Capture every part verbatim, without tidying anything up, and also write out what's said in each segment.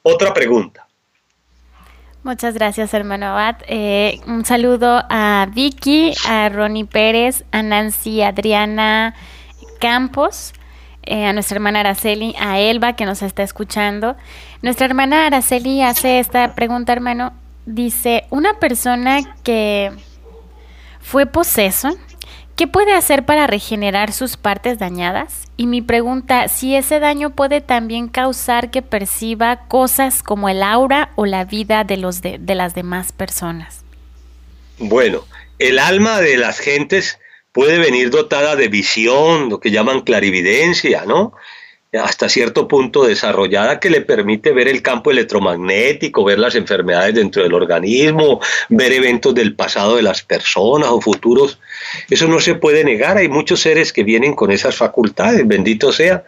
Otra pregunta. Muchas gracias, hermano Abad. Eh, un saludo a Vicky, a Ronnie Pérez, a Nancy Adriana Campos, eh, a nuestra hermana Araceli, a Elba, que nos está escuchando. Nuestra hermana Araceli hace esta pregunta, hermano. Dice, una persona que fue poseso, ¿qué puede hacer para regenerar sus partes dañadas? Y mi pregunta, si ese daño puede también causar que perciba cosas como el aura o la vida de, los de, de las demás personas. Bueno, el alma de las gentes puede venir dotada de visión, lo que llaman clarividencia, ¿no? Hasta cierto punto desarrollada, que le permite ver el campo electromagnético, ver las enfermedades dentro del organismo, ver eventos del pasado de las personas o futuros. Eso no se puede negar, hay muchos seres que vienen con esas facultades, bendito sea.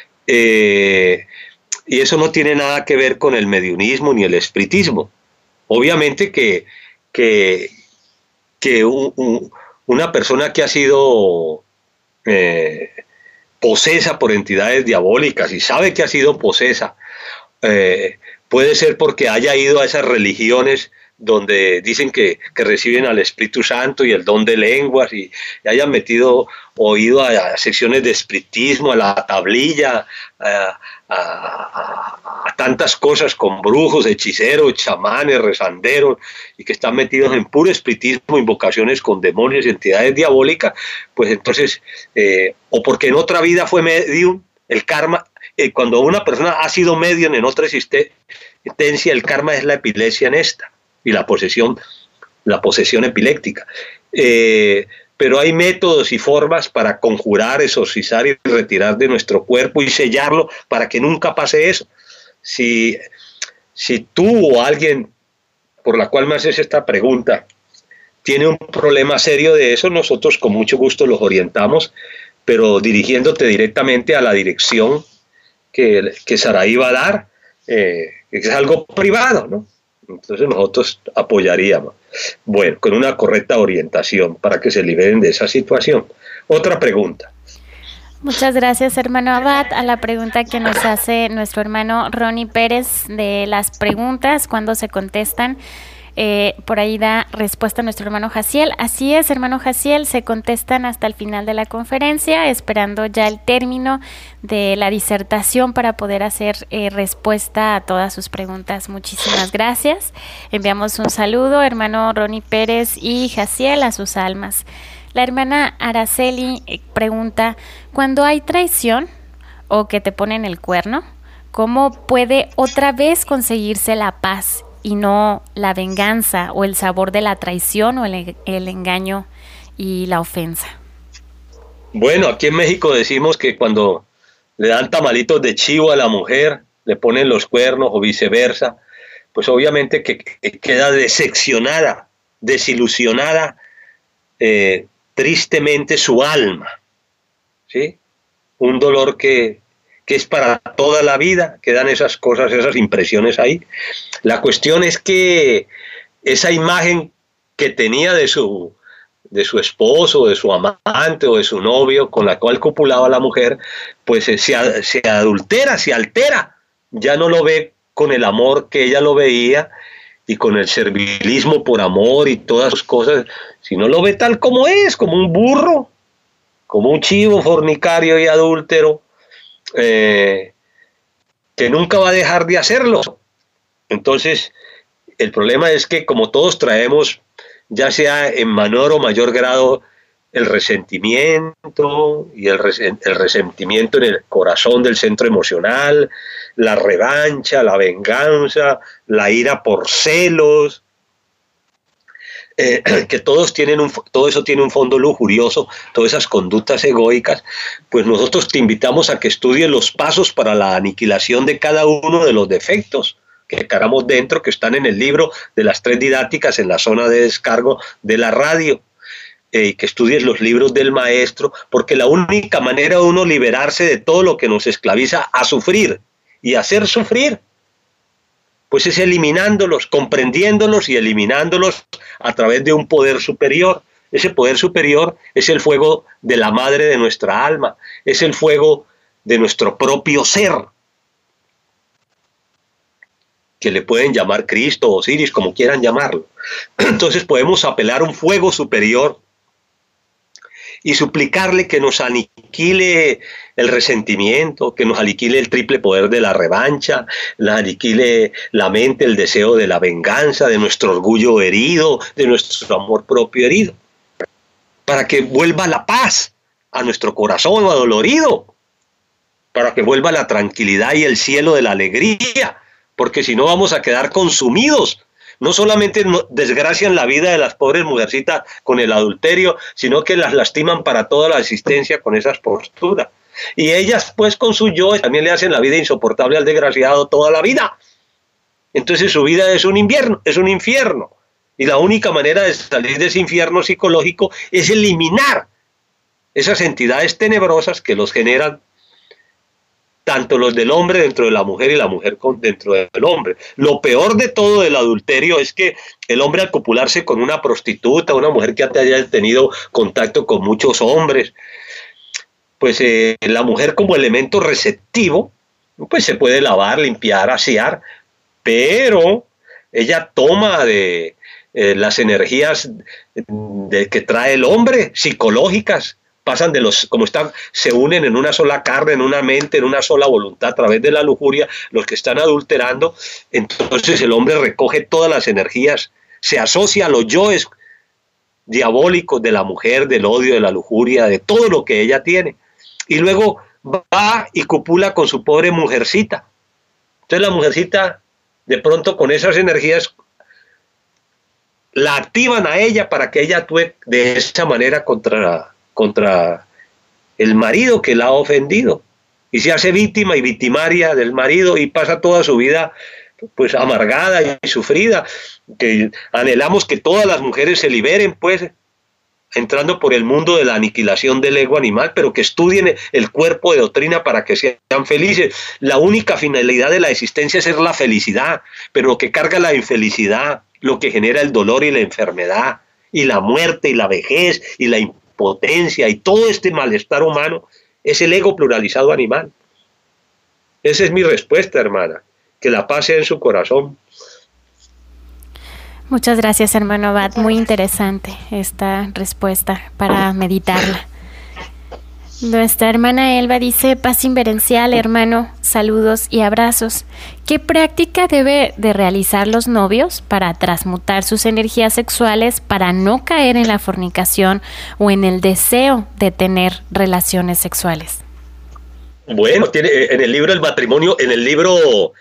Eh, y eso no tiene nada que ver con el mediunismo ni el espiritismo. Obviamente que, que, que un, un, una persona que ha sido... Eh, posesa por entidades diabólicas y sabe que ha sido posesa, eh, puede ser porque haya ido a esas religiones donde dicen que, que reciben al Espíritu Santo y el don de lenguas, y, y hayan metido o ido a, a secciones de espiritismo, a la tablilla, a, a, a, a tantas cosas con brujos, hechiceros, chamanes, rezanderos, y que están metidos en puro espiritismo, invocaciones con demonios y entidades diabólicas. Pues entonces, eh, o porque en otra vida fue medium, el karma, eh, cuando una persona ha sido medium en otra existencia, el karma es la epilepsia en esta, y la posesión, la posesión epiléptica. Eh, pero hay métodos y formas para conjurar, exorcizar y retirar de nuestro cuerpo y sellarlo para que nunca pase eso. Si, si tú o alguien por la cual me haces esta pregunta tiene un problema serio de eso, nosotros con mucho gusto los orientamos, pero dirigiéndote directamente a la dirección que, que Saraí va a dar, eh, es algo privado, ¿no? Entonces nosotros apoyaríamos, bueno, con una correcta orientación para que se liberen de esa situación. Otra pregunta. Muchas gracias, hermano Abad. A la pregunta que nos hace nuestro hermano Ronnie Pérez de las preguntas, cuando se contestan, eh, por ahí da respuesta nuestro hermano Jaciel. Así es, hermano Jaciel, se contestan hasta el final de la conferencia, esperando ya el término de la disertación para poder hacer eh, respuesta a todas sus preguntas. Muchísimas gracias. Enviamos un saludo, hermano Ronnie Pérez y Jaciel, a sus almas. La hermana Araceli eh, pregunta, cuando hay traición o que te ponen el cuerno, ¿cómo puede otra vez conseguirse la paz y no la venganza o el sabor de la traición o el, el engaño y la ofensa? Bueno, aquí en México decimos que cuando le dan tamalitos de chivo a la mujer, le ponen los cuernos o viceversa, pues obviamente que, que queda decepcionada, desilusionada, eh, tristemente su alma, ¿sí? Un dolor que, que es para toda la vida, quedan esas cosas, esas impresiones ahí. La cuestión es que esa imagen que tenía de su, de su esposo, de su amante o de su novio con la cual copulaba la mujer, pues se, se adultera, se altera, ya no lo ve con el amor que ella lo veía, y con el servilismo por amor y todas esas cosas, si no lo ve tal como es, como un burro, como un chivo fornicario y adúltero, eh, que nunca va a dejar de hacerlo. Entonces, el problema es que como todos traemos, ya sea en menor o mayor grado, el resentimiento y el, res el resentimiento en el corazón del centro emocional, la revancha, la venganza, la ira por celos, eh, que todos tienen un, todo eso tiene un fondo lujurioso, todas esas conductas egoicas. Pues nosotros te invitamos a que estudies los pasos para la aniquilación de cada uno de los defectos que cargamos dentro, que están en el libro de las tres didácticas en la zona de descargo de la radio. Eh, que estudies los libros del maestro, porque la única manera de uno liberarse de todo lo que nos esclaviza a sufrir y hacer sufrir, pues es eliminándolos, comprendiéndolos y eliminándolos a través de un poder superior. Ese poder superior es el fuego de la madre de nuestra alma, es el fuego de nuestro propio ser. que le pueden llamar Cristo, Osiris, como quieran llamarlo. Entonces podemos apelar a un fuego superior y suplicarle que nos aniquile el resentimiento, que nos aniquile el triple poder de la revancha, nos aniquile la mente, el deseo de la venganza, de nuestro orgullo herido, de nuestro amor propio herido, para que vuelva la paz a nuestro corazón adolorido, para que vuelva la tranquilidad y el cielo de la alegría, porque si no vamos a quedar consumidos. No solamente desgracian la vida de las pobres mujercitas con el adulterio, sino que las lastiman para toda la existencia con esas posturas. Y ellas, pues, con su yo, también le hacen la vida insoportable al desgraciado toda la vida. Entonces su vida es un invierno, es un infierno. Y la única manera de salir de ese infierno psicológico es eliminar esas entidades tenebrosas que los generan, tanto los del hombre dentro de la mujer y la mujer dentro del hombre. Lo peor de todo del adulterio es que el hombre, al copularse con una prostituta, una mujer que haya tenido contacto con muchos hombres, pues eh, la mujer, como elemento receptivo, pues se puede lavar, limpiar, asear, pero ella toma de eh, las energías de, que trae el hombre, psicológicas, pasan de los, como están, se unen en una sola carne, en una mente, en una sola voluntad, a través de la lujuria, los que están adulterando. Entonces el hombre recoge todas las energías, se asocia a los yoes diabólicos de la mujer, del odio, de la lujuria, de todo lo que ella tiene, y luego va y copula con su pobre mujercita. Entonces la mujercita, de pronto, con esas energías, la activan a ella para que ella actúe de esa manera contra contra el marido que la ha ofendido, y se hace víctima y victimaria del marido, y pasa toda su vida pues amargada y sufrida. Que anhelamos que todas las mujeres se liberen, pues, entrando por el mundo de la aniquilación del ego animal, pero que estudien el cuerpo de doctrina para que sean felices. La única finalidad de la existencia es ser la felicidad, pero lo que carga la infelicidad, lo que genera el dolor y la enfermedad, y la muerte y la vejez y la potencia y todo este malestar humano, es el ego pluralizado animal. Esa es mi respuesta, hermana. Que la paz sea en su corazón. Muchas gracias, hermano Abad. Muy interesante esta respuesta para meditarla. Nuestra hermana Elba dice: paz inverencial, hermano, saludos y abrazos. ¿Qué práctica debe de realizar los novios para transmutar sus energías sexuales para no caer en la fornicación o en el deseo de tener relaciones sexuales? Bueno, tiene en el libro El matrimonio, en el libro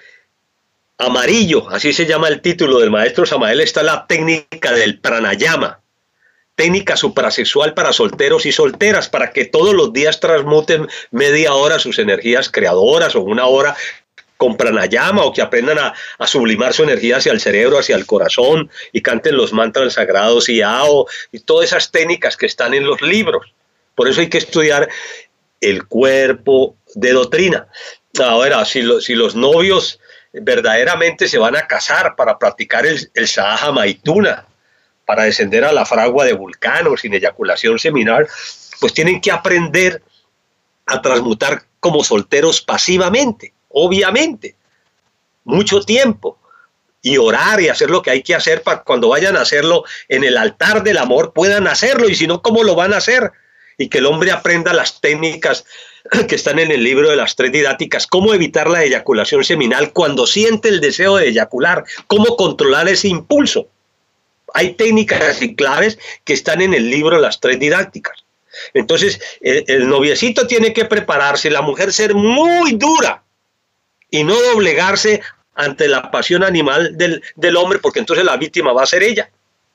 amarillo, así se llama el título del maestro Samael, está la técnica del pranayama. Técnica suprasexual para solteros y solteras, para que todos los días transmuten media hora sus energías creadoras, o una hora con pranayama, o que aprendan a, a sublimar su energía hacia el cerebro, hacia el corazón, y canten los mantras sagrados y ao, y todas esas técnicas que están en los libros. Por eso hay que estudiar el cuerpo de doctrina. Ahora, si, lo, si los novios verdaderamente se van a casar para practicar el, el Sahaja Maituna, para descender a la fragua de Vulcano sin eyaculación seminal, pues tienen que aprender a transmutar como solteros pasivamente, obviamente, mucho tiempo, y orar y hacer lo que hay que hacer para cuando vayan a hacerlo en el altar del amor puedan hacerlo, y si no, ¿cómo lo van a hacer? Y que el hombre aprenda las técnicas que están en el libro de las tres didácticas, cómo evitar la eyaculación seminal cuando siente el deseo de eyacular, cómo controlar ese impulso. Hay técnicas y claves que están en el libro de las tres didácticas. Entonces, el, el noviecito tiene que prepararse, la mujer ser muy dura y no doblegarse ante la pasión animal del, del hombre, porque entonces la víctima va a ser ella.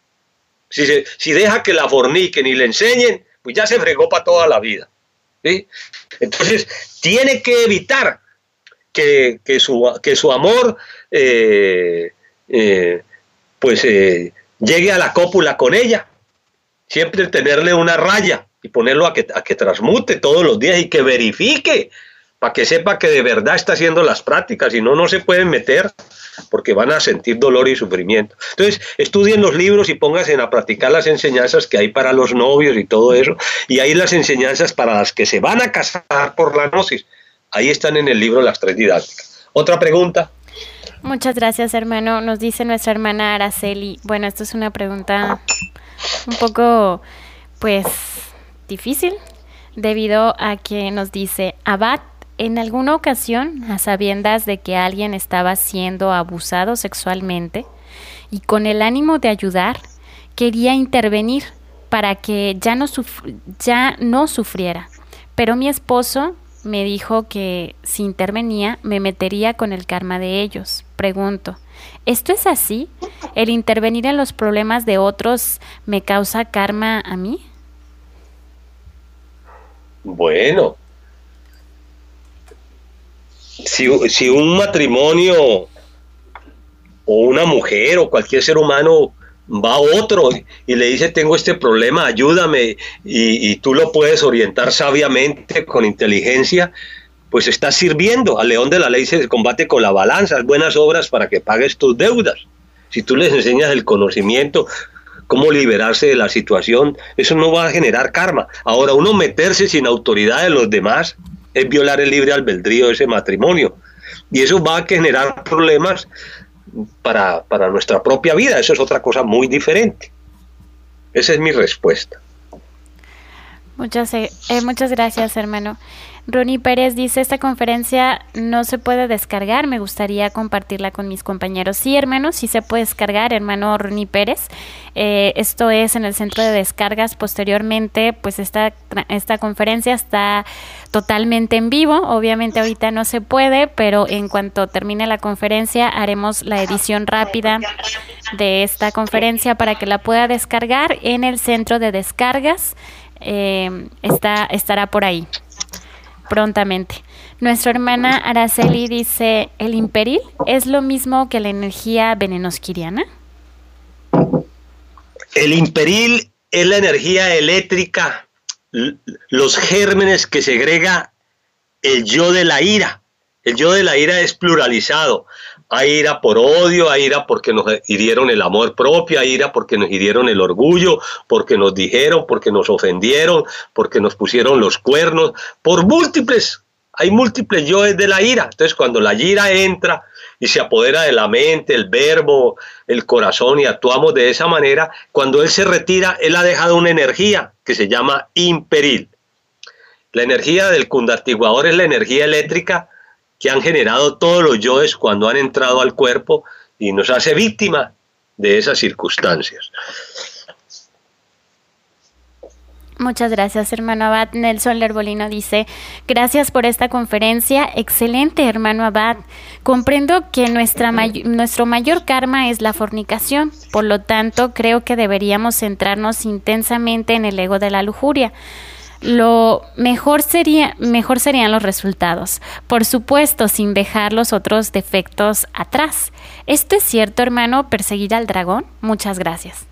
Si, se, si deja que la forniquen y le enseñen, pues ya se fregó para toda la vida, ¿sí? Entonces, tiene que evitar que, que, su, que su amor, eh, eh, pues, eh, llegue a la cópula con ella. Siempre tenerle una raya y ponerlo a que, a que transmute todos los días y que verifique, para que sepa que de verdad está haciendo las prácticas, si no, no se pueden meter, porque van a sentir dolor y sufrimiento. Entonces, estudien los libros y pónganse a practicar las enseñanzas que hay para los novios y todo eso, y ahí las enseñanzas para las que se van a casar por la gnosis, ahí están en el libro las tres didácticas. ¿Otra pregunta? Muchas gracias, hermano. Nos dice nuestra hermana Araceli. Bueno, esto es una pregunta un poco, pues, difícil, debido a que nos dice: Abad, en alguna ocasión, a sabiendas de que alguien estaba siendo abusado sexualmente y con el ánimo de ayudar, quería intervenir para que ya no, suf- ya no sufriera, pero mi esposo me dijo que si intervenía me metería con el karma de ellos. Pregunto, ¿esto es así? ¿El intervenir en los problemas de otros me causa karma a mí? Bueno, si, si un matrimonio o una mujer o cualquier ser humano va a otro y le dice: tengo este problema, ayúdame, y, y tú lo puedes orientar sabiamente, con inteligencia, pues estás sirviendo. Al león de la ley se combate con la balanza, buenas obras para que pagues tus deudas. Si tú les enseñas el conocimiento, cómo liberarse de la situación, eso no va a generar karma. Ahora, uno meterse sin autoridad de los demás es violar el libre albedrío de ese matrimonio, y eso va a generar problemas para, para nuestra propia vida. Eso es otra cosa muy diferente. Esa es mi respuesta. Muchas, eh, muchas gracias, hermano. Ronnie Pérez dice: esta conferencia no se puede descargar, me gustaría compartirla con mis compañeros. Sí, hermano, sí se puede descargar, hermano Ronnie Pérez. Eh, esto es en el centro de descargas. Posteriormente, pues esta, esta conferencia está totalmente en vivo. Obviamente ahorita no se puede, pero en cuanto termine la conferencia haremos la edición rápida de esta conferencia para que la pueda descargar en el centro de descargas. Eh, está, estará por ahí prontamente. Nuestra hermana Araceli dice: ¿el imperil es lo mismo que la energía venenosquiriana? El imperil es la energía eléctrica, los gérmenes que segrega el yo de la ira. El yo de la ira es pluralizado. Hay ira por odio, hay ira porque nos hirieron el amor propio, hay ira porque nos hirieron el orgullo, porque nos dijeron, porque nos ofendieron, porque nos pusieron los cuernos, por múltiples, hay múltiples yoes de la ira. Entonces, cuando la ira entra y se apodera de la mente, el verbo, el corazón, y actuamos de esa manera, cuando él se retira, él ha dejado una energía que se llama imperil. La energía del cundartiguador es la energía eléctrica que han generado todos los yoes cuando han entrado al cuerpo, y nos hace víctima de esas circunstancias. Muchas gracias, hermano Abad. Nelson Lerbolino dice: gracias por esta conferencia. Excelente, hermano Abad. Comprendo que nuestra may- nuestro mayor karma es la fornicación. Por lo tanto, creo que deberíamos centrarnos intensamente en el ego de la lujuria. Lo mejor sería, mejor serían los resultados, por supuesto, sin dejar los otros defectos atrás. ¿Esto es cierto, hermano? ¿Perseguir al dragón? Muchas gracias.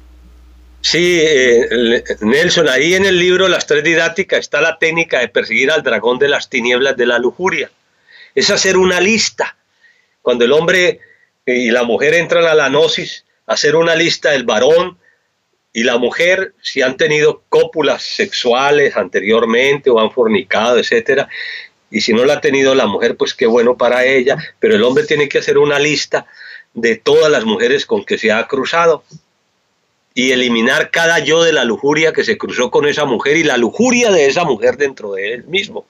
Sí, eh, Nelson, ahí en el libro Las Tres Didácticas está la técnica de perseguir al dragón de las tinieblas de la lujuria. Es hacer una lista. Cuando el hombre y la mujer entran a la gnosis, hacer una lista del varón y la mujer, si han tenido cópulas sexuales anteriormente o han fornicado, etcétera, y si no la ha tenido la mujer, pues qué bueno para ella, pero el hombre tiene que hacer una lista de todas las mujeres con que se ha cruzado y eliminar cada yo de la lujuria que se cruzó con esa mujer y la lujuria de esa mujer dentro de él mismo.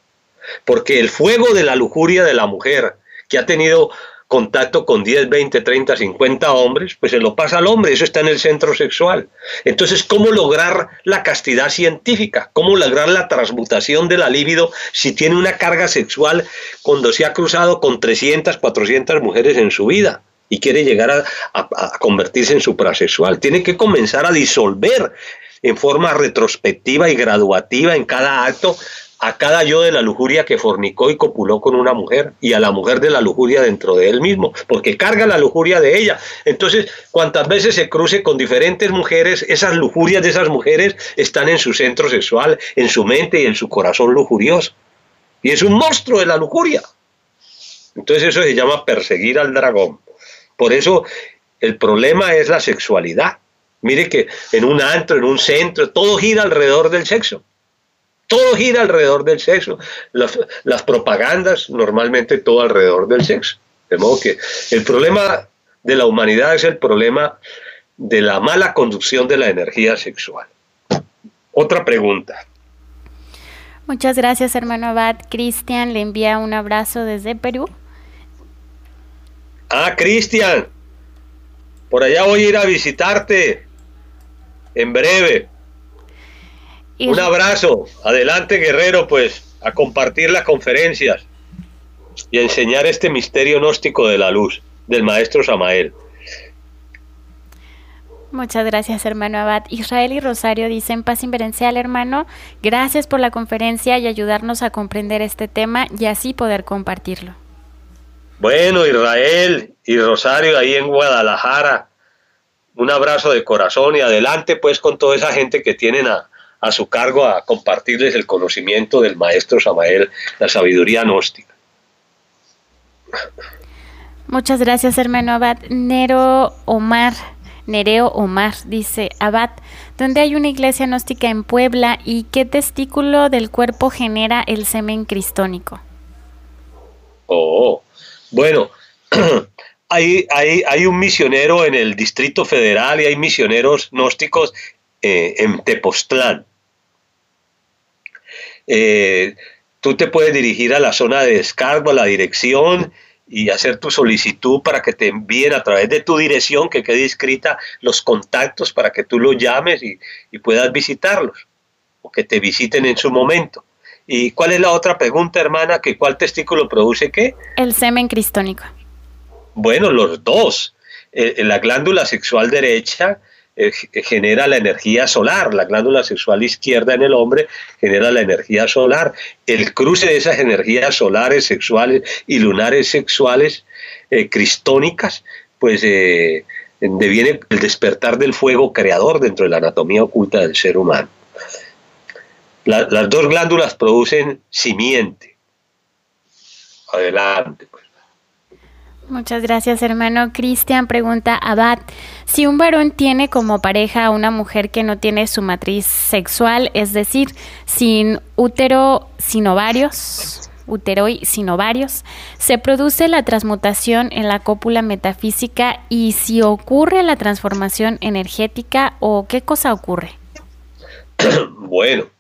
Porque el fuego de la lujuria de la mujer que ha tenido contacto con diez, veinte, treinta, cincuenta hombres, pues se lo pasa al hombre, eso está en el centro sexual. Entonces, ¿cómo lograr la castidad científica? ¿Cómo lograr la transmutación de la libido si tiene una carga sexual cuando se ha cruzado con trescientas, cuatrocientas mujeres en su vida y quiere llegar a, a, a convertirse en suprasexual? Tiene que comenzar a disolver en forma retrospectiva y graduativa en cada acto a cada yo de la lujuria que fornicó y copuló con una mujer, y a la mujer de la lujuria dentro de él mismo, porque carga la lujuria de ella. Entonces, cuantas veces se cruce con diferentes mujeres, esas lujurias de esas mujeres están en su centro sexual, en su mente y en su corazón lujurioso. Y es un monstruo de la lujuria. Entonces eso se llama perseguir al dragón. Por eso el problema es la sexualidad. Mire que en un antro, en un centro, todo gira alrededor del sexo. Todo gira alrededor del sexo. Las, las propagandas, normalmente todo alrededor del sexo. De modo que el problema de la humanidad es el problema de la mala conducción de la energía sexual. Otra pregunta. Muchas gracias, hermano Abad. Cristian le envía un abrazo desde Perú. Ah, Cristian, por allá voy a ir a visitarte en breve. Y... un abrazo. Adelante, guerrero, pues, a compartir las conferencias y a enseñar este misterio gnóstico de la luz del maestro Samael. Muchas gracias, hermano Abad. Israel y Rosario dicen: paz inverencial, hermano. Gracias por la conferencia y ayudarnos a comprender este tema y así poder compartirlo. Bueno, Israel y Rosario ahí en Guadalajara, un abrazo de corazón y adelante pues con toda esa gente que tienen a, a su cargo a compartirles el conocimiento del maestro Samael, la sabiduría gnóstica. Muchas gracias, hermano Abad. Nero Omar, Nereo Omar dice: Abad, ¿dónde hay una iglesia gnóstica en Puebla y qué testículo del cuerpo genera el semen cristónico? Oh, bueno, hay, hay, hay un misionero en el Distrito Federal y hay misioneros gnósticos eh, en Tepoztlán. Eh, tú te puedes dirigir a la zona de descargo, a la dirección, y hacer tu solicitud para que te envíen a través de tu dirección, que quede inscrita, los contactos para que tú los llames y, y puedas visitarlos, o que te visiten en su momento. ¿Y cuál es la otra pregunta, hermana? ¿Que cuál testículo produce qué? El semen cristónico. Bueno, los dos. Eh, la glándula sexual derecha eh, genera la energía solar, la glándula sexual izquierda en el hombre genera la energía solar. El cruce de esas energías solares, sexuales y lunares sexuales eh, cristónicas, pues eh, deviene el despertar del fuego creador dentro de la anatomía oculta del ser humano. La, las dos glándulas producen simiente. Adelante, pues. Muchas gracias, hermano. Cristian pregunta: Abad, si un varón tiene como pareja a una mujer que no tiene su matriz sexual, es decir, sin útero, sin ovarios, uteroid sin ovarios, ¿se produce la transmutación en la cópula metafísica? Y si ocurre la transformación energética, ¿o qué cosa ocurre? Bueno,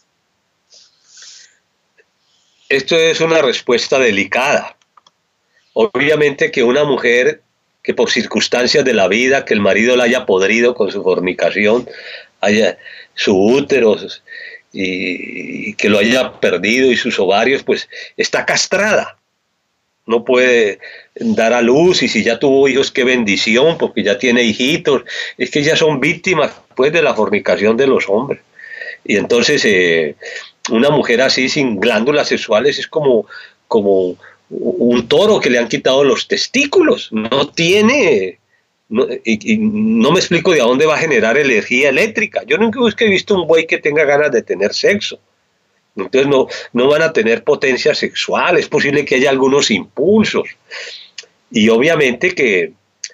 esto es una respuesta delicada. Obviamente que una mujer que por circunstancias de la vida, que el marido la haya podrido con su fornicación, haya su útero y, y que lo haya perdido y sus ovarios, pues está castrada. No puede dar a luz, y si ya tuvo hijos, qué bendición, porque ya tiene hijitos. Es que ya son víctimas pues de la fornicación de los hombres. Y entonces eh, una mujer así sin glándulas sexuales es como... como un toro que le han quitado los testículos, no tiene, no, y, y no me explico de dónde va a generar energía eléctrica. Yo nunca he visto un buey que tenga ganas de tener sexo, entonces no, no van a tener potencia sexual, es posible que haya algunos impulsos, y obviamente que,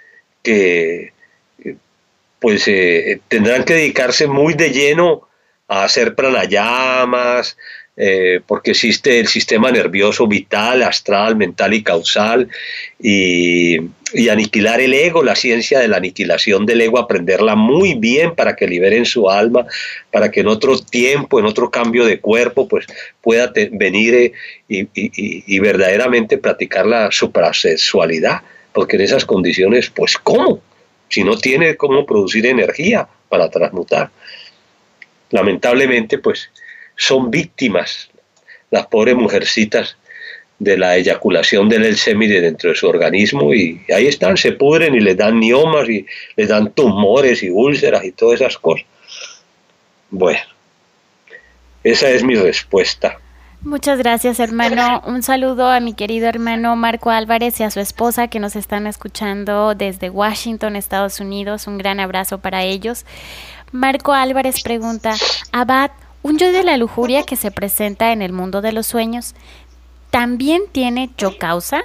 que pues eh, tendrán que dedicarse muy de lleno a hacer pranayamas, Eh, porque existe el sistema nervioso vital, astral, mental y causal, y, y aniquilar el ego, la ciencia de la aniquilación del ego, aprenderla muy bien para que liberen su alma, para que en otro tiempo, en otro cambio de cuerpo, pues pueda te, venir eh, y, y, y verdaderamente practicar la suprasexualidad, porque en esas condiciones, pues ¿cómo? Si no tiene cómo producir energía para transmutar. Lamentablemente, pues son víctimas las pobres mujercitas de la eyaculación del semen dentro de su organismo, y ahí están, se pudren y les dan miomas y les dan tumores y úlceras y todas esas cosas. Bueno, esa es mi respuesta. Muchas gracias, hermano. Un saludo a mi querido hermano Marco Álvarez y a su esposa que nos están escuchando desde Washington, Estados Unidos. Un gran abrazo para ellos. Marco Álvarez pregunta: Abad, ¿un yo de la lujuria que se presenta en el mundo de los sueños también tiene yo causa?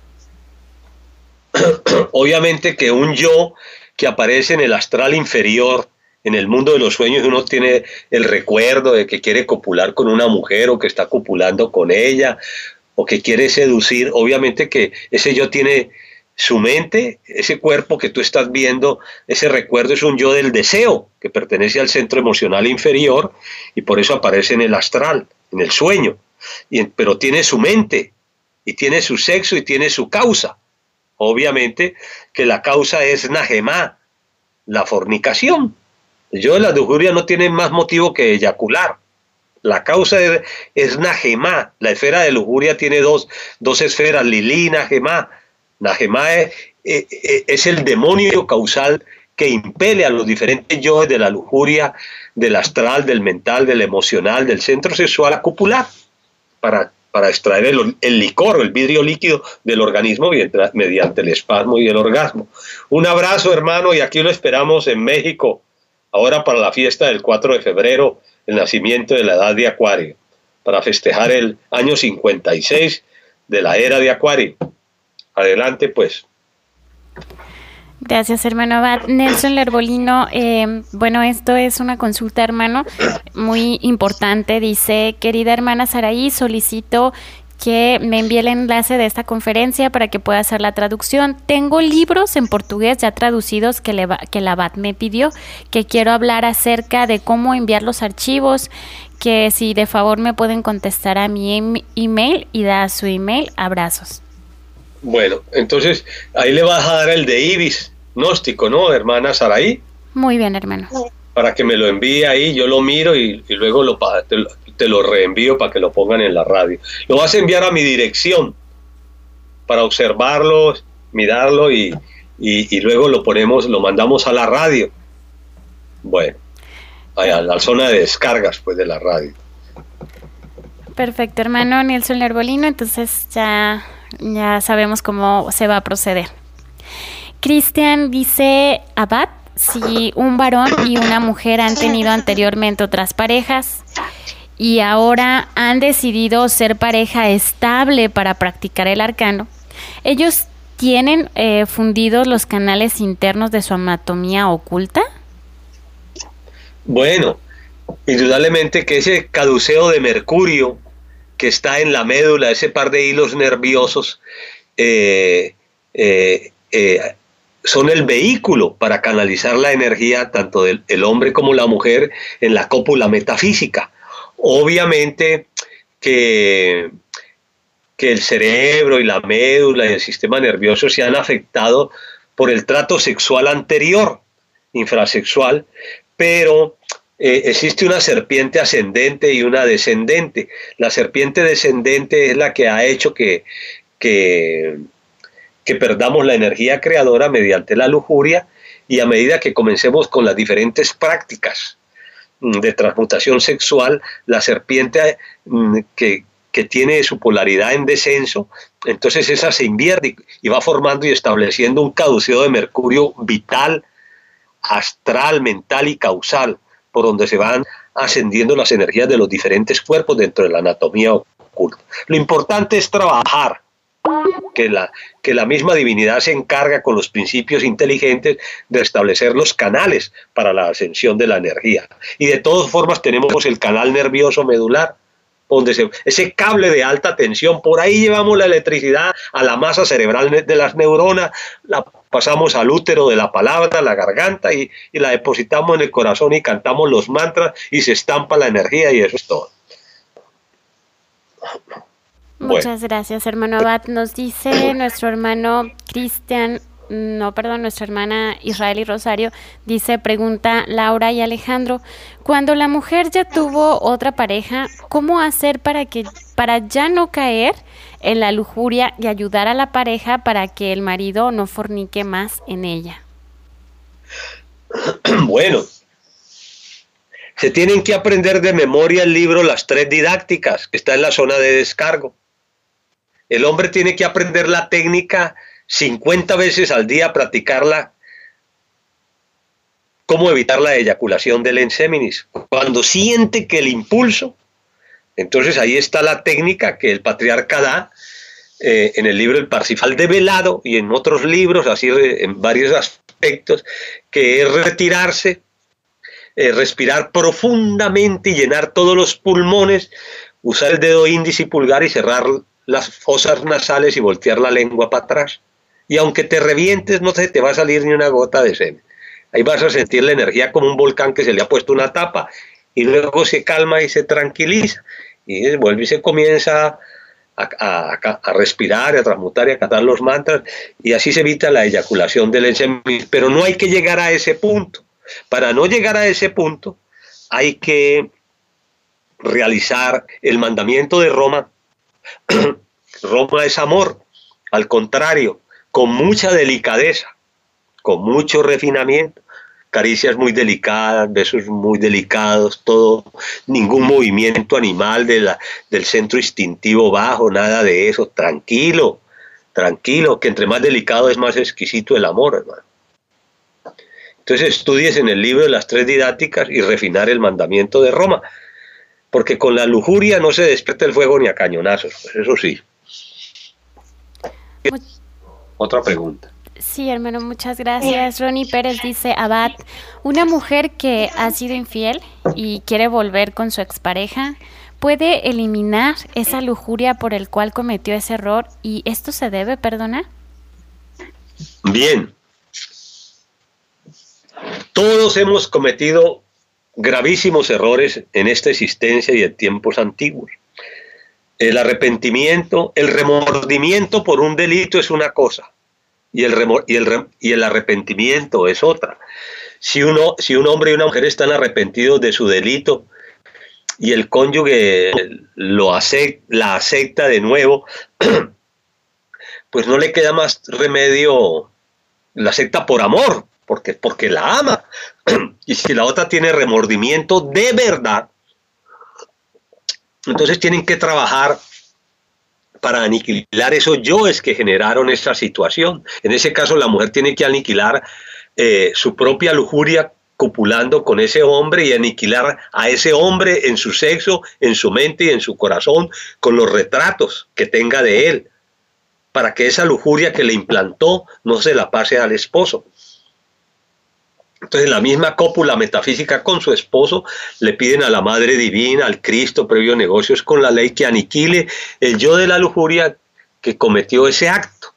Obviamente que un yo que aparece en el astral inferior, en el mundo de los sueños, uno tiene el recuerdo de que quiere copular con una mujer o que está copulando con ella, o que quiere seducir, obviamente que ese yo tiene su mente, ese cuerpo que tú estás viendo, ese recuerdo es un yo del deseo, que pertenece al centro emocional inferior, y por eso aparece en el astral, en el sueño, y, pero tiene su mente, y tiene su sexo, y tiene su causa. Obviamente que la causa es Najemá, la fornicación. El yo de la lujuria no tiene más motivo que eyacular. La causa es, es Najemá. La esfera de lujuria tiene dos, dos esferas, Lilí y Najemá. Najemá es, es, es el demonio causal que impele a los diferentes yoes de la lujuria, del astral, del mental, del emocional, del centro sexual a copular para, para extraer el, el licor, el vidrio líquido del organismo mediante el espasmo y el orgasmo. Un abrazo, hermano, y aquí lo esperamos en México, ahora para la fiesta del cuatro de febrero, el nacimiento de la edad de Acuario, para festejar el año cincuenta y seis de la era de Acuario. Adelante, pues. Gracias, hermano Abad. Nelson Lerbolino, eh, bueno, esto es una consulta, hermano, muy importante. Dice, querida hermana Saraí, solicito que me envíe el enlace de esta conferencia para que pueda hacer la traducción. Tengo libros en portugués ya traducidos que, le, que el Abad me pidió, que quiero hablar acerca de cómo enviar los archivos, que si de favor me pueden contestar a mi em email y da su email. Abrazos. Bueno, entonces ahí le vas a dar el de Ibis gnóstico, ¿no, hermana Saraí? Muy bien, hermano. Para que me lo envíe ahí, yo lo miro y, y luego lo, te, lo, te lo reenvío para que lo pongan en la radio. Lo vas a enviar a mi dirección para observarlo, mirarlo y, y, y luego lo ponemos, lo mandamos a la radio. Bueno, a, a la zona de descargas pues de la radio. Perfecto, hermano Nelson Lerbolino, entonces ya... ya sabemos cómo se va a proceder. Cristian dice, Abad, si un varón y una mujer han tenido anteriormente otras parejas y ahora han decidido ser pareja estable para practicar el arcano, ¿ellos tienen eh, fundidos los canales internos de su anatomía oculta? Bueno, indudablemente que ese caduceo de Mercurio que está en la médula, ese par de hilos nerviosos, eh, eh, eh, son el vehículo para canalizar la energía tanto del el hombre como la mujer en la cópula metafísica. Obviamente que, que el cerebro y la médula y el sistema nervioso se han afectado por el trato sexual anterior, infrasexual, pero Eh, existe una serpiente ascendente y una descendente. La serpiente descendente es la que ha hecho que, que, que perdamos la energía creadora mediante la lujuria, y a medida que comencemos con las diferentes prácticas de transmutación sexual, la serpiente que, que tiene su polaridad en descenso, entonces esa se invierte y va formando y estableciendo un caduceo de Mercurio vital, astral, mental y causal, por donde se van ascendiendo las energías de los diferentes cuerpos dentro de la anatomía oculta. Lo importante es trabajar, que la, que la misma divinidad se encarga con los principios inteligentes de establecer los canales para la ascensión de la energía. Y de todas formas tenemos el canal nervioso medular, donde se, ese cable de alta tensión, por ahí llevamos la electricidad a la masa cerebral de las neuronas, la pasamos al útero de la palabra, la garganta, y, y la depositamos en el corazón y cantamos los mantras y se estampa la energía, y eso es todo. Muchas bueno. gracias, hermano Abad. Nos dice nuestro hermano Cristian, no, perdón, nuestra hermana Israel y Rosario, dice, pregunta Laura y Alejandro, cuando la mujer ya tuvo otra pareja, ¿cómo hacer para que para ya no caer en la lujuria y ayudar a la pareja para que el marido no fornique más en ella? Bueno, se tienen que aprender de memoria el libro Las Tres Didácticas, que está en la zona de descargo. El hombre tiene que aprender la técnica cincuenta veces al día, practicarla, cómo evitar la eyaculación del enseminis. Cuando siente que el impulso, entonces ahí está la técnica que el patriarca da eh, en el libro El Parsifal de Velado y en otros libros, así en varios aspectos, que es retirarse, eh, respirar profundamente y llenar todos los pulmones, usar el dedo índice y pulgar y cerrar las fosas nasales y voltear la lengua para atrás. Y aunque te revientes, no se te va a salir ni una gota de semen. Ahí vas a sentir la energía como un volcán que se le ha puesto una tapa. Y luego se calma y se tranquiliza. Y vuelve y se comienza a, a, a respirar, a transmutar y a cantar los mantras. Y así se evita la eyaculación del ensemen. Pero no hay que llegar a ese punto. Para no llegar a ese punto, hay que realizar el mandamiento de Roma. Roma es amor, al contrario, con mucha delicadeza, con mucho refinamiento, caricias muy delicadas, besos muy delicados, todo, ningún movimiento animal de la, del centro instintivo bajo, nada de eso, tranquilo, tranquilo, que entre más delicado es más exquisito el amor, hermano. Entonces estudies en el libro de las tres didácticas y refinar el mandamiento de Roma, porque con la lujuria no se despierta el fuego ni a cañonazos, pues eso sí. Otra pregunta. Sí, hermano, muchas gracias. Ronnie Pérez dice, Abad, una mujer que ha sido infiel y quiere volver con su expareja, ¿puede eliminar esa lujuria por el cual cometió ese error y esto se debe perdonar? Bien. Todos hemos cometido gravísimos errores en esta existencia y en tiempos antiguos. El arrepentimiento, el remordimiento por un delito es una cosa y el, remor, y el, y el arrepentimiento es otra. Si, uno, si un hombre y una mujer están arrepentidos de su delito y el cónyuge lo acepta, la acepta de nuevo, pues no le queda más remedio, la acepta por amor, porque, porque la ama. Y si la otra tiene remordimiento de verdad, entonces tienen que trabajar para aniquilar esos yoes que generaron esa situación. En ese caso la mujer tiene que aniquilar eh, su propia lujuria copulando con ese hombre y aniquilar a ese hombre en su sexo, en su mente y en su corazón con los retratos que tenga de él, para que esa lujuria que le implantó no se la pase al esposo. Entonces, la misma cópula metafísica con su esposo le piden a la Madre Divina, al Cristo previo negocios con la ley, que aniquile el yo de la lujuria que cometió ese acto.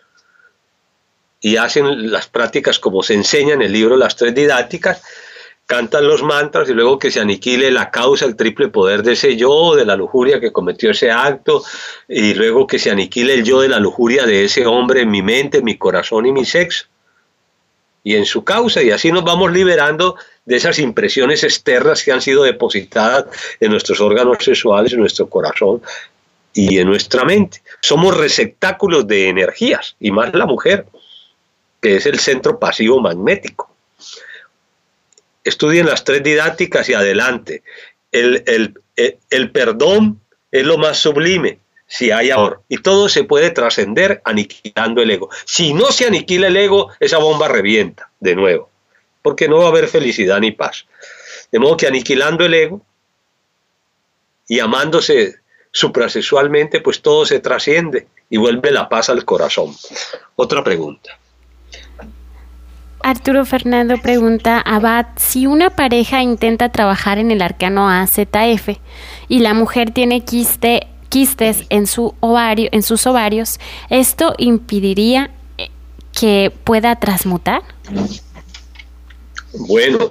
Y hacen las prácticas como se enseña en el libro Las Tres Didácticas, cantan los mantras y luego que se aniquile la causa, el triple poder de ese yo, de la lujuria que cometió ese acto, y luego que se aniquile el yo de la lujuria de ese hombre en mi mente, mi corazón y mi sexo. Y en su causa, y así nos vamos liberando de esas impresiones externas que han sido depositadas en nuestros órganos sexuales, en nuestro corazón y en nuestra mente. Somos receptáculos de energías, y más la mujer, que es el centro pasivo magnético. Estudien las tres didácticas y adelante. El, el, el, el perdón es lo más sublime, si hay amor, y todo se puede trascender aniquilando el ego. Si no se aniquila el ego, esa bomba revienta de nuevo, porque no va a haber felicidad ni paz. De modo que aniquilando el ego y amándose suprasexualmente, pues todo se trasciende y vuelve la paz al corazón. Otra pregunta. Arturo Fernando pregunta, Abad, si una pareja intenta trabajar en el arcano A Z F y la mujer tiene quiste quistes en su ovario, en sus ovarios, ¿esto impediría que pueda transmutar? Bueno,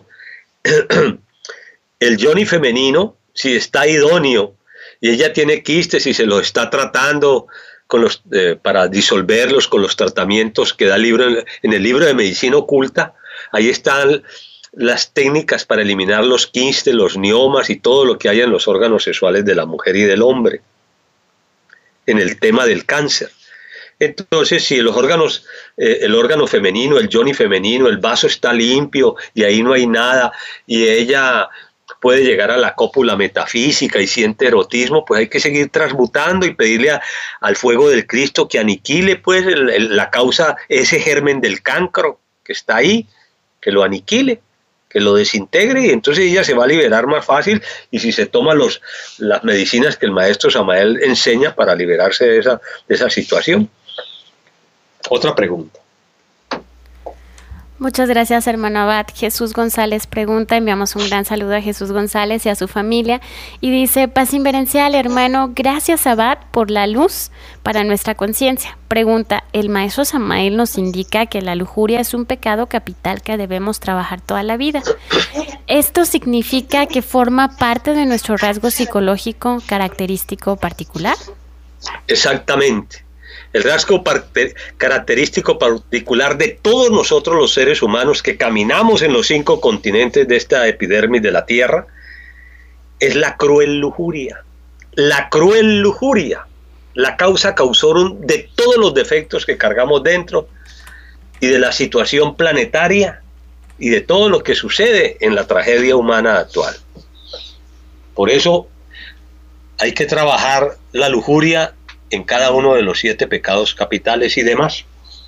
el yoni femenino, si está idóneo y ella tiene quistes y se lo está tratando con los, eh, para disolverlos con los tratamientos que da el libro, en el libro de medicina oculta, ahí están las técnicas para eliminar los quistes, los miomas y todo lo que haya en los órganos sexuales de la mujer y del hombre. En el tema del cáncer. Entonces, si los órganos, eh, el órgano femenino, el yoni femenino, el vaso está limpio y ahí no hay nada, y ella puede llegar a la cópula metafísica y siente erotismo, pues hay que seguir transmutando y pedirle a, al fuego del Cristo que aniquile pues el, el, la causa, ese germen del cancro que está ahí, que lo aniquile, que lo desintegre, y entonces ella se va a liberar más fácil, y si se toma los, las medicinas que el maestro Samael enseña para liberarse de esa, de esa situación. Otra pregunta. Muchas gracias, hermano Abad. Jesús González pregunta, enviamos un gran saludo a Jesús González y a su familia, y dice: paz inverencial, hermano, gracias Abad por la luz para nuestra conciencia. Pregunta, el maestro Samael nos indica que la lujuria es un pecado capital que debemos trabajar toda la vida. ¿Esto significa que forma parte de nuestro rasgo psicológico característico particular? Exactamente. El rasgo parte, característico particular de todos nosotros los seres humanos que caminamos en los cinco continentes de esta epidermis de la Tierra es la cruel lujuria. La cruel lujuria, la causa causorum de todos los defectos que cargamos dentro y de la situación planetaria y de todo lo que sucede en la tragedia humana actual. Por eso hay que trabajar la lujuria en cada uno de los siete pecados capitales y demás.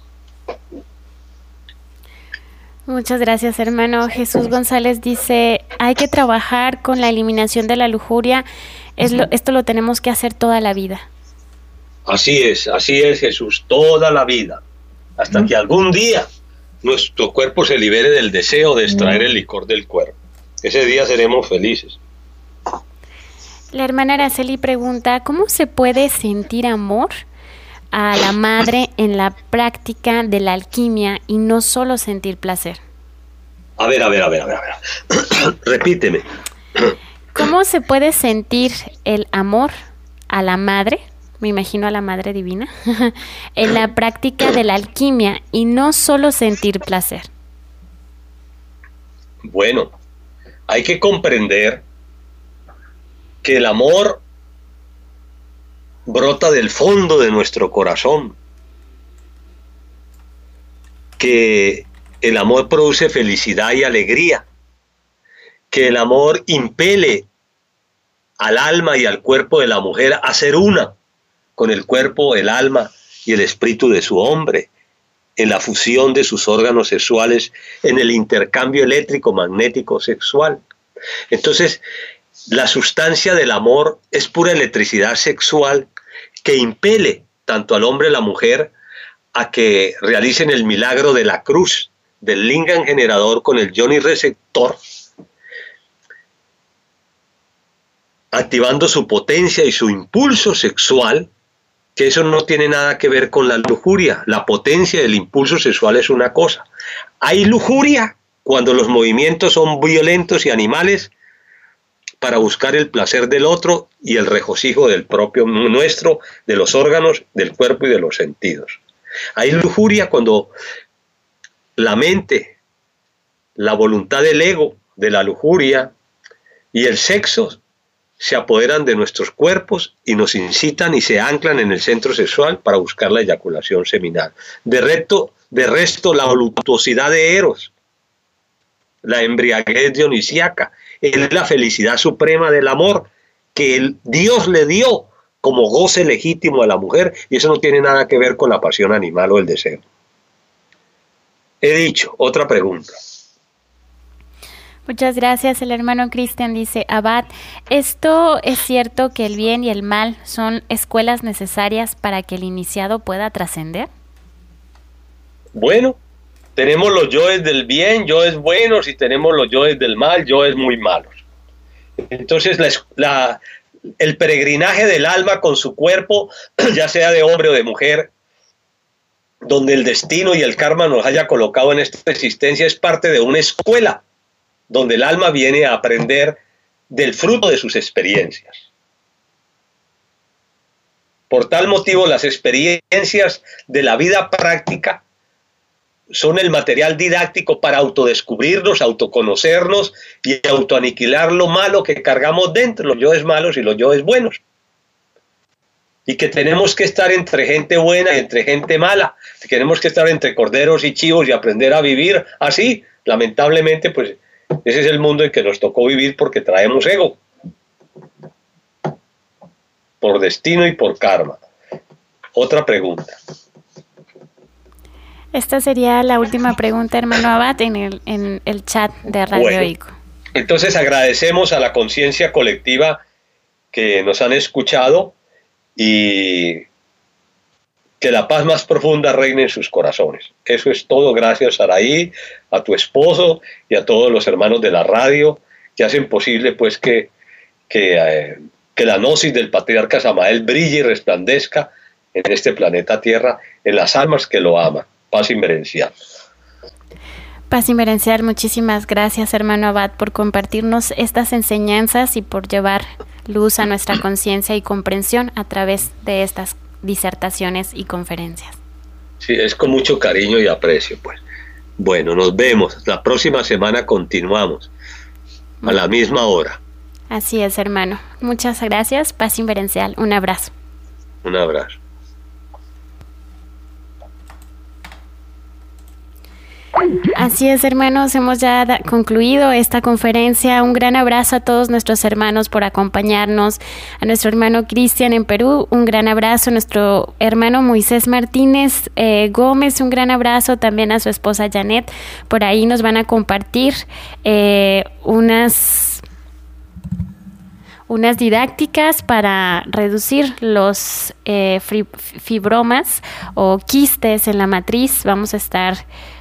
Muchas gracias, hermano. Jesús González dice, hay que trabajar con la eliminación de la lujuria. Es lo, esto lo tenemos que hacer toda la vida. Así es, así es, Jesús, toda la vida, hasta que algún día nuestro cuerpo se libere del deseo de extraer el licor del cuerpo. Ese día seremos felices. La hermana Araceli pregunta, ¿cómo se puede sentir amor a la madre en la práctica de la alquimia y no solo sentir placer? A ver, a ver, a ver, a ver, a ver. Repíteme. ¿Cómo se puede sentir el amor a la madre, me imagino a la Madre Divina, en la práctica de la alquimia y no solo sentir placer? Bueno, hay que comprender que el amor brota del fondo de nuestro corazón, que el amor produce felicidad y alegría, que el amor impele al alma y al cuerpo de la mujer a ser una con el cuerpo, el alma y el espíritu de su hombre, en la fusión de sus órganos sexuales, en el intercambio eléctrico magnético sexual. Entonces, la sustancia del amor es pura electricidad sexual que impele tanto al hombre y a la mujer a que realicen el milagro de la cruz, del lingam generador con el yoni receptor, activando su potencia y su impulso sexual, que eso no tiene nada que ver con la lujuria. La potencia del impulso sexual es una cosa. Hay lujuria cuando los movimientos son violentos y animales, para buscar el placer del otro y el regocijo del propio nuestro, de los órganos, del cuerpo y de los sentidos. Hay lujuria cuando la mente, la voluntad del ego, de la lujuria y el sexo se apoderan de nuestros cuerpos y nos incitan y se anclan en el centro sexual para buscar la eyaculación seminal. De resto, de resto la voluptuosidad de Eros, la embriaguez dionisíaca, es la felicidad suprema del amor que el Dios le dio como goce legítimo a la mujer, y eso no tiene nada que ver con la pasión animal o el deseo. He dicho. Otra pregunta. Muchas gracias. El hermano Cristian dice, Abad, ¿esto es cierto que el bien y el mal son escuelas necesarias para que el iniciado pueda trascender? Bueno, tenemos los yoes del bien, yoes buenos, y tenemos los yoes del mal, yoes muy malos. Entonces, la, la, el peregrinaje del alma con su cuerpo, ya sea de hombre o de mujer, donde el destino y el karma nos haya colocado en esta existencia, es parte de una escuela, donde el alma viene a aprender del fruto de sus experiencias. Por tal motivo, las experiencias de la vida práctica son el material didáctico para autodescubrirnos, autoconocernos y autoaniquilar lo malo que cargamos dentro, los yoes malos y los yoes buenos. Y que tenemos que estar entre gente buena y entre gente mala. Tenemos que estar entre corderos y chivos y aprender a vivir así. Lamentablemente, pues ese es el mundo en que nos tocó vivir porque traemos ego. Por destino y por karma. Otra pregunta. Esta sería la última pregunta, hermano Abad, en el, en el chat de Radio bueno, ICO. Entonces agradecemos a la conciencia colectiva que nos han escuchado y que la paz más profunda reine en sus corazones. Eso es todo. Gracias, Saraí, a tu esposo y a todos los hermanos de la radio que hacen posible pues que, que, eh, que la gnosis del patriarca Samael brille y resplandezca en este planeta Tierra, en las almas que lo aman. Paz inmerencial. Paz inmerencial, muchísimas gracias, hermano Abad, por compartirnos estas enseñanzas y por llevar luz a nuestra conciencia y comprensión a través de estas disertaciones y conferencias. Sí, es con mucho cariño y aprecio, pues. Bueno, nos vemos. La próxima semana continuamos a la misma hora. Así es, hermano. Muchas gracias. Paz inmerencial. Un abrazo. Un abrazo. Así es, hermanos, hemos ya da- concluido esta conferencia. Un gran abrazo a todos nuestros hermanos por acompañarnos. A nuestro hermano Cristian en Perú, un gran abrazo. A nuestro hermano Moisés Martínez eh, Gómez, un gran abrazo. También a su esposa Janet. Por ahí nos van a compartir eh, unas... unas didácticas para reducir los eh, fibromas o quistes en la matriz. Vamos a estar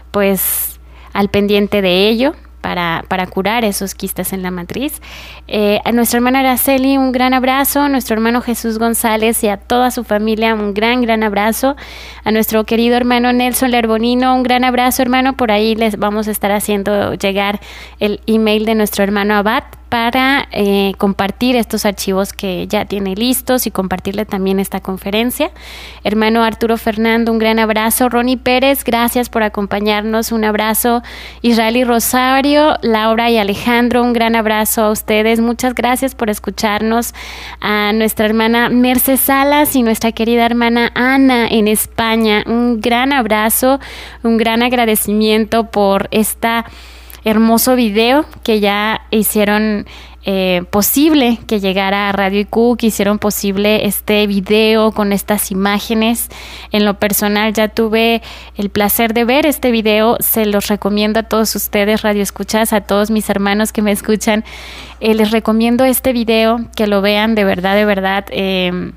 pues al pendiente de ello para, para curar esos quistes en la matriz. Eh, a nuestra hermana Araceli, un gran abrazo. A nuestro hermano Jesús González y a toda su familia, un gran, gran abrazo. A nuestro querido hermano Nelson Lerbonino, un gran abrazo, hermano. Por ahí les vamos a estar haciendo llegar el email de nuestro hermano Abad para eh, compartir estos archivos que ya tiene listos y compartirle también esta conferencia. Hermano Arturo Fernando, un gran abrazo. Ronnie Pérez, gracias por acompañarnos, un abrazo. Israel y Rosario, Laura y Alejandro, un gran abrazo a ustedes, muchas gracias por escucharnos. A nuestra hermana Merce Salas y nuestra querida hermana Ana en España, un gran abrazo, un gran agradecimiento por esta hermoso video que ya hicieron eh, posible que llegara a Radio I Q, que hicieron posible este video con estas imágenes. En lo personal ya tuve el placer de ver este video, se los recomiendo a todos ustedes, radioescuchas, a todos mis hermanos que me escuchan, eh, les recomiendo este video, que lo vean de verdad, de verdad. eh,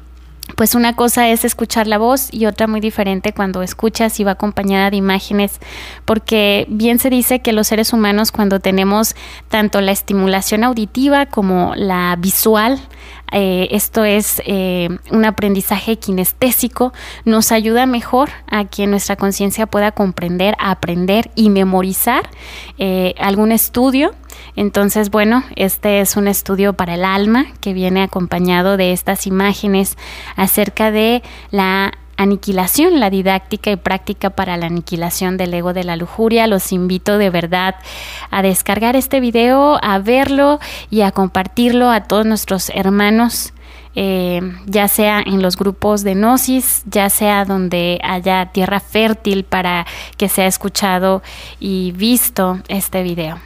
Pues una cosa es escuchar la voz y otra muy diferente cuando escuchas y va acompañada de imágenes, porque bien se dice que los seres humanos, cuando tenemos tanto la estimulación auditiva como la visual, eh, esto es eh, un aprendizaje kinestésico, nos ayuda mejor a que nuestra conciencia pueda comprender, aprender y memorizar eh, algún estudio. Entonces, bueno, este es un estudio para el alma que viene acompañado de estas imágenes acerca de la aniquilación, la didáctica y práctica para la aniquilación del ego de la lujuria. Los invito de verdad a descargar este video, a verlo y a compartirlo a todos nuestros hermanos, eh, ya sea en los grupos de Gnosis, ya sea donde haya tierra fértil para que sea escuchado y visto este video.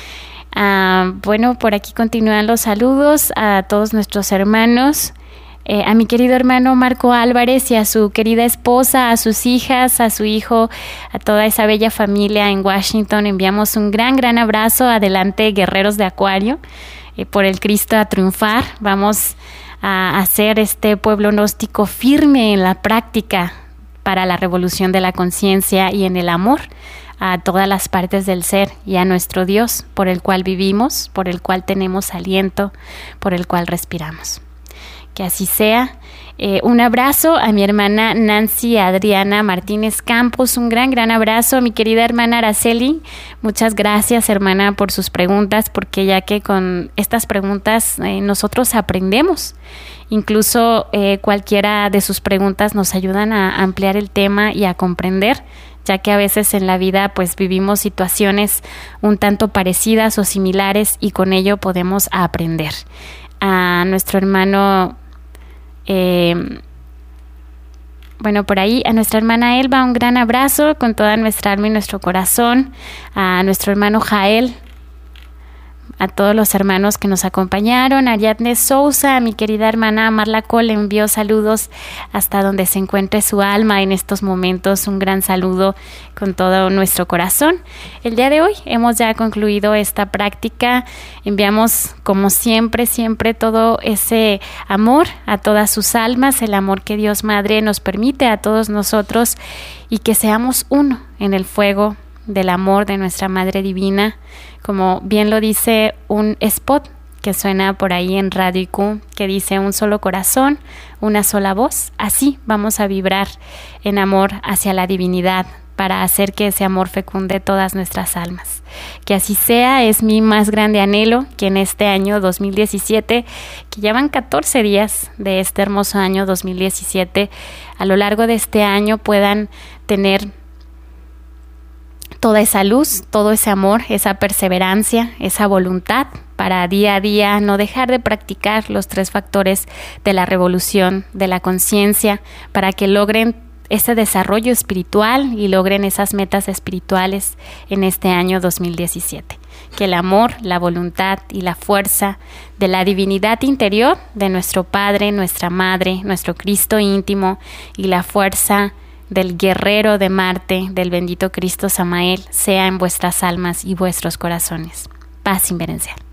Uh, bueno, por aquí continúan los saludos a todos nuestros hermanos, eh, a mi querido hermano Marco Álvarez y a su querida esposa, a sus hijas, a su hijo, a toda esa bella familia en Washington. Enviamos un gran, gran abrazo. Adelante, guerreros de Acuario, eh, por el Cristo a triunfar. Vamos a hacer este pueblo gnóstico firme en la práctica para la revolución de la conciencia y en el amor a todas las partes del ser y a nuestro Dios, por el cual vivimos, por el cual tenemos aliento, por el cual respiramos. Que así sea. Eh, un abrazo a mi hermana Nancy Adriana Martínez Campos, un gran, gran abrazo. A mi querida hermana Araceli, muchas gracias, hermana, por sus preguntas, porque ya que con estas preguntas eh, nosotros aprendemos. Incluso eh, cualquiera de sus preguntas nos ayudan a ampliar el tema y a comprender, ya que a veces en la vida pues vivimos situaciones un tanto parecidas o similares y con ello podemos aprender. A nuestro hermano, eh, bueno, por ahí, a nuestra hermana Elba, un gran abrazo con toda nuestra alma y nuestro corazón. A nuestro hermano Jael, a todos los hermanos que nos acompañaron. Ariadne Sousa, mi querida hermana Marla Cole, envió saludos hasta donde se encuentre su alma en estos momentos. Un gran saludo con todo nuestro corazón. El día de hoy hemos ya concluido esta práctica. Enviamos, como siempre, siempre todo ese amor a todas sus almas, el amor que Dios Madre nos permite a todos nosotros, y que seamos uno en el fuego del amor de nuestra Madre Divina, como bien lo dice un spot que suena por ahí en Radio I Q, que dice: un solo corazón, una sola voz. Así vamos a vibrar en amor hacia la divinidad, para hacer que ese amor fecunde todas nuestras almas. Que así sea, es mi más grande anhelo, que en este año dos mil diecisiete, que ya van catorce días de este hermoso año dos mil diecisiete, a lo largo de este año puedan tener toda esa luz, todo ese amor, esa perseverancia, esa voluntad para día a día no dejar de practicar los tres factores de la revolución de la conciencia, para que logren ese desarrollo espiritual y logren esas metas espirituales en este año dos mil diecisiete. Que el amor, la voluntad y la fuerza de la divinidad interior de nuestro Padre, nuestra Madre, nuestro Cristo íntimo, y la fuerza del guerrero de Marte, del bendito Cristo Samael, sea en vuestras almas y vuestros corazones. Paz inverencial.